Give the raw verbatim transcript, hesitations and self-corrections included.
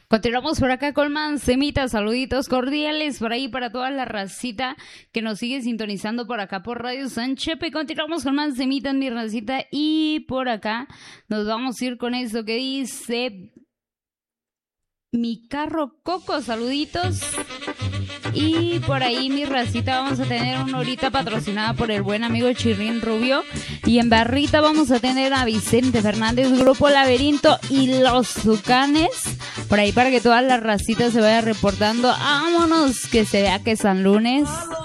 Continuamos por acá con más semitas, saluditos cordiales por ahí para toda la racita que nos sigue sintonizando por acá por Radio San Chepe. Continuamos con más semitas, mi racita, y por acá nos vamos a ir con eso que dice Mi Carro Coco, saluditos. Y por ahí, mi racita, vamos a tener una horita patrocinada por el buen amigo Chirrín Rubio. Y en barrita vamos a tener a Vicente Fernández, Grupo Laberinto y Los Tucanes. Por ahí para que toda la racita se vaya reportando. Vámonos, que se vea que es San Lunes.